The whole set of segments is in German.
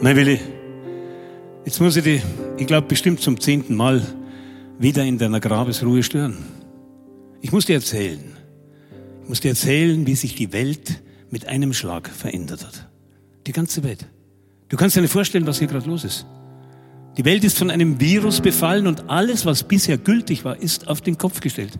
Mein Willi, jetzt muss ich dich, ich glaube bestimmt zum 10. Mal, wieder in deiner Grabesruhe stören. Ich muss dir erzählen, wie sich die Welt mit einem Schlag verändert hat. Die ganze Welt. Du kannst dir nicht vorstellen, was hier gerade los ist. Die Welt ist von einem Virus befallen und alles, was bisher gültig war, ist auf den Kopf gestellt.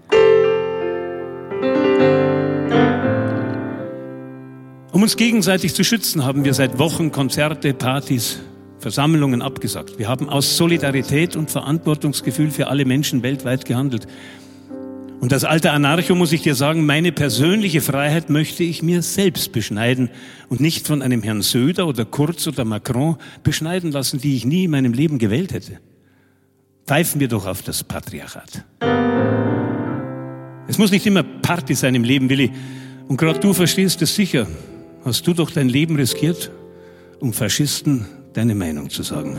Um uns gegenseitig zu schützen, haben wir seit Wochen Konzerte, Partys, Versammlungen abgesagt. Wir haben aus Solidarität und Verantwortungsgefühl für alle Menschen weltweit gehandelt. Und als alter Anarcho muss ich dir sagen, meine persönliche Freiheit möchte ich mir selbst beschneiden und nicht von einem Herrn Söder oder Kurz oder Macron beschneiden lassen, die ich nie in meinem Leben gewählt hätte. Pfeifen wir doch auf das Patriarchat. Es muss nicht immer Party sein im Leben, Willi. Und gerade du verstehst es sicher. Hast du doch dein Leben riskiert, um Faschisten deine Meinung zu sagen.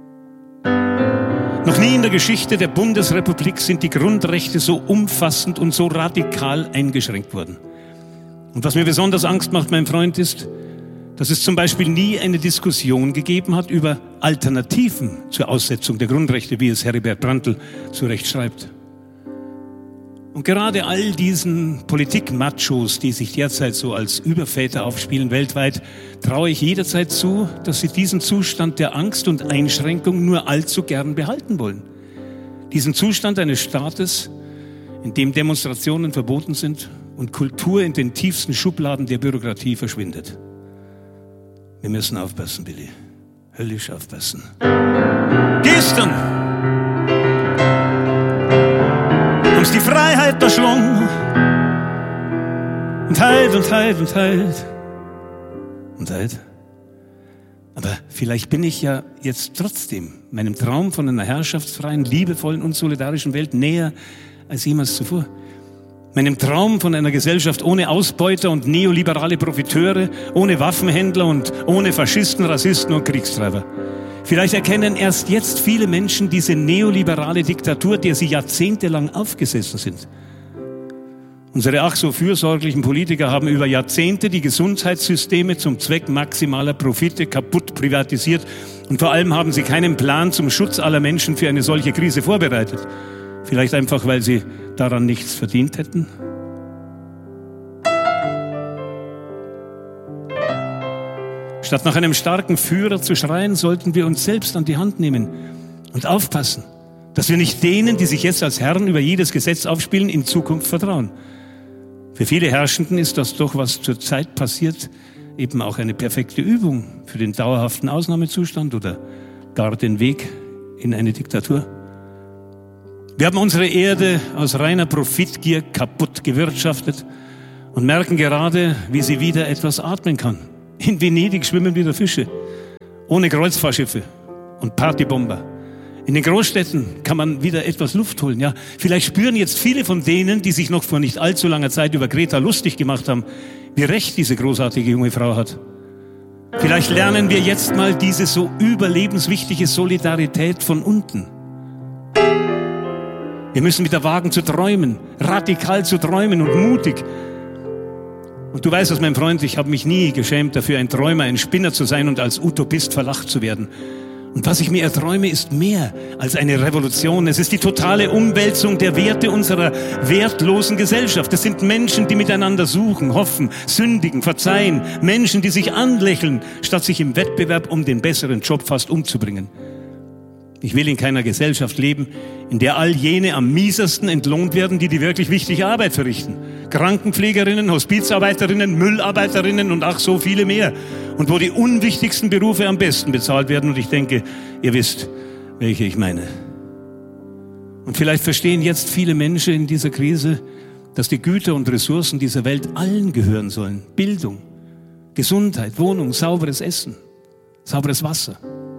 Noch nie in der Geschichte der Bundesrepublik sind die Grundrechte so umfassend und so radikal eingeschränkt worden. Und was mir besonders Angst macht, mein Freund, ist, dass es zum Beispiel nie eine Diskussion gegeben hat über Alternativen zur Aussetzung der Grundrechte, wie es Heribert Prantl zu Recht schreibt. Und gerade all diesen Politik-Machos, die sich derzeit so als Überväter aufspielen weltweit, traue ich jederzeit zu, dass sie diesen Zustand der Angst und Einschränkung nur allzu gern behalten wollen. Diesen Zustand eines Staates, in dem Demonstrationen verboten sind und Kultur in den tiefsten Schubladen der Bürokratie verschwindet. Wir müssen aufpassen, Billy. Höllisch aufpassen. Gestern uns die Freiheit verschlungen und heut und heut und heut und heut. Aber vielleicht bin ich ja jetzt trotzdem meinem Traum von einer herrschaftsfreien, liebevollen und solidarischen Welt näher als jemals zuvor. Meinem Traum von einer Gesellschaft ohne Ausbeuter und neoliberale Profiteure, ohne Waffenhändler und ohne Faschisten, Rassisten und Kriegstreiber. Vielleicht erkennen erst jetzt viele Menschen diese neoliberale Diktatur, der sie jahrzehntelang aufgesessen sind. Unsere ach so fürsorglichen Politiker haben über Jahrzehnte die Gesundheitssysteme zum Zweck maximaler Profite kaputt privatisiert und vor allem haben sie keinen Plan zum Schutz aller Menschen für eine solche Krise vorbereitet. Vielleicht einfach, weil sie daran nichts verdient hätten? Statt nach einem starken Führer zu schreien, sollten wir uns selbst an die Hand nehmen und aufpassen, dass wir nicht denen, die sich jetzt als Herren über jedes Gesetz aufspielen, in Zukunft vertrauen. Für viele Herrschenden ist das doch, was zurzeit passiert, eben auch eine perfekte Übung für den dauerhaften Ausnahmezustand oder gar den Weg in eine Diktatur. Wir haben unsere Erde aus reiner Profitgier kaputt gewirtschaftet und merken gerade, wie sie wieder etwas atmen kann. In Venedig schwimmen wieder Fische, ohne Kreuzfahrtschiffe und Partybomber. In den Großstädten kann man wieder etwas Luft holen. Ja, vielleicht spüren jetzt viele von denen, die sich noch vor nicht allzu langer Zeit über Greta lustig gemacht haben, wie recht diese großartige junge Frau hat. Vielleicht lernen wir jetzt mal diese so überlebenswichtige Solidarität von unten. Wir müssen wieder wagen zu träumen, radikal zu träumen und mutig. Und du weißt es, mein Freund, ich habe mich nie geschämt dafür, ein Träumer, ein Spinner zu sein und als Utopist verlacht zu werden. Und was ich mir erträume, ist mehr als eine Revolution. Es ist die totale Umwälzung der Werte unserer wertlosen Gesellschaft. Es sind Menschen, die miteinander suchen, hoffen, sündigen, verzeihen. Menschen, die sich anlächeln, statt sich im Wettbewerb um den besseren Job fast umzubringen. Ich will in keiner Gesellschaft leben, in der all jene am miesesten entlohnt werden, die wirklich wichtige Arbeit verrichten. Krankenpflegerinnen, Hospizarbeiterinnen, Müllarbeiterinnen und ach so viele mehr. Und wo die unwichtigsten Berufe am besten bezahlt werden. Und ich denke, ihr wisst, welche ich meine. Und vielleicht verstehen jetzt viele Menschen in dieser Krise, dass die Güter und Ressourcen dieser Welt allen gehören sollen. Bildung, Gesundheit, Wohnung, sauberes Essen, sauberes Wasser.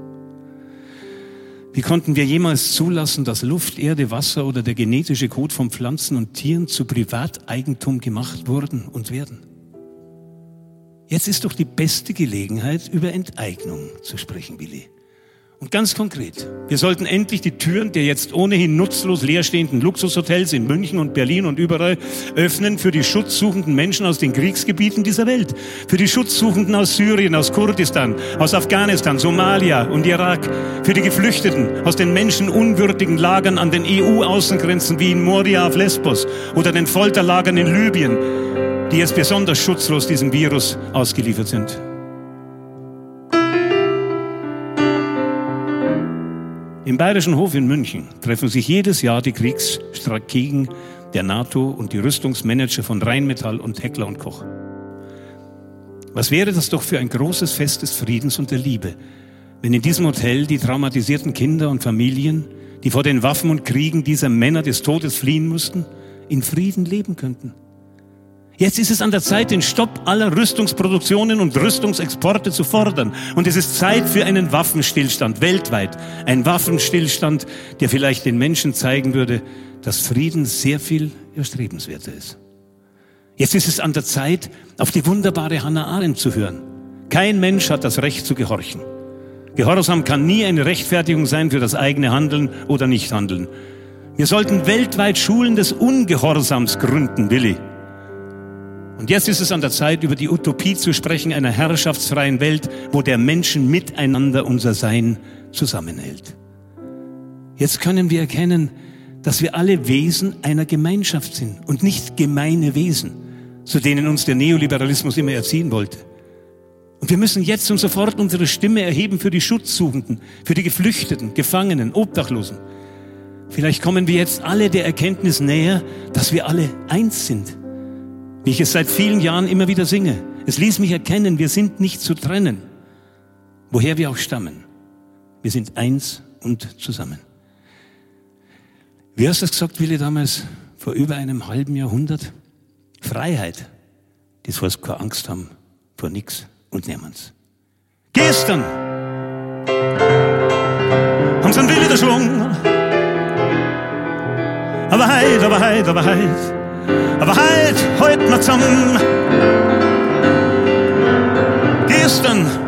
Wie konnten wir jemals zulassen, dass Luft, Erde, Wasser oder der genetische Code von Pflanzen und Tieren zu Privateigentum gemacht wurden und werden? Jetzt ist doch die beste Gelegenheit, über Enteignung zu sprechen, Willi. Und ganz konkret, wir sollten endlich die Türen der jetzt ohnehin nutzlos leerstehenden Luxushotels in München und Berlin und überall öffnen für die schutzsuchenden Menschen aus den Kriegsgebieten dieser Welt. Für die Schutzsuchenden aus Syrien, aus Kurdistan, aus Afghanistan, Somalia und Irak. Für die Geflüchteten aus den menschenunwürdigen Lagern an den EU-Außengrenzen wie in Moria auf Lesbos oder den Folterlagern in Libyen, die jetzt besonders schutzlos diesem Virus ausgeliefert sind. Im Bayerischen Hof in München treffen sich jedes Jahr die Kriegsstrategen der NATO und die Rüstungsmanager von Rheinmetall und Heckler & Koch. Was wäre das doch für ein großes Fest des Friedens und der Liebe, wenn in diesem Hotel die traumatisierten Kinder und Familien, die vor den Waffen und Kriegen dieser Männer des Todes fliehen mussten, in Frieden leben könnten. Jetzt ist es an der Zeit, den Stopp aller Rüstungsproduktionen und Rüstungsexporte zu fordern. Und es ist Zeit für einen Waffenstillstand weltweit. Ein Waffenstillstand, der vielleicht den Menschen zeigen würde, dass Frieden sehr viel erstrebenswerter ist. Jetzt ist es an der Zeit, auf die wunderbare Hannah Arendt zu hören. Kein Mensch hat das Recht zu gehorchen. Gehorsam kann nie eine Rechtfertigung sein für das eigene Handeln oder Nichthandeln. Wir sollten weltweit Schulen des Ungehorsams gründen, Willi. Und jetzt ist es an der Zeit, über die Utopie zu sprechen, einer herrschaftsfreien Welt, wo der Menschen miteinander unser Sein zusammenhält. Jetzt können wir erkennen, dass wir alle Wesen einer Gemeinschaft sind und nicht gemeine Wesen, zu denen uns der Neoliberalismus immer erziehen wollte. Und wir müssen jetzt und sofort unsere Stimme erheben für die Schutzsuchenden, für die Geflüchteten, Gefangenen, Obdachlosen. Vielleicht kommen wir jetzt alle der Erkenntnis näher, dass wir alle eins sind. Wie ich es seit vielen Jahren immer wieder singe. Es ließ mich erkennen, wir sind nicht zu trennen, woher wir auch stammen. Wir sind eins und zusammen. Wie hast du das gesagt, Willi, damals, vor über einem halben Jahrhundert? Freiheit, das sollst keine Angst haben vor nix und niemands. Gestern haben sie einen Willi der Schwung, aber heute noch zusammen. Gestern